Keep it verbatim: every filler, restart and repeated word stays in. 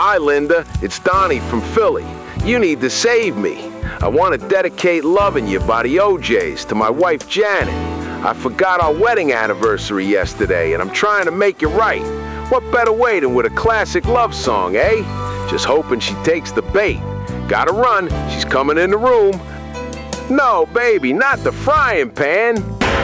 Hi, Linda. It's Donnie from Philly. You need to save me. I want to dedicate Lovin' You by the O Js to my wife, Janet. I forgot our wedding anniversary yesterday, and I'm trying to make it right. What better way than with a classic love song, eh? Just hoping she takes the bait. Gotta run. She's coming in the room. No, baby, not the frying pan.